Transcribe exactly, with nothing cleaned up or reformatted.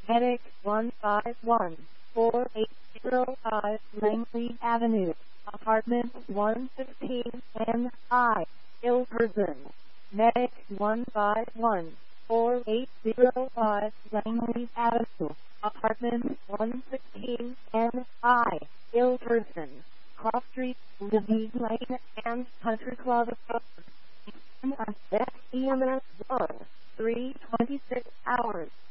Medic one five one, four eight zero five Langley Avenue, apartment one fifteen N I, Ilperson. Medic one five one, four eight zero five Langley Avenue, apartment one fifteen N I, Ilperson. Cross Street, Disease Lane, and Country Club Road. E M S one, three twenty-six hours.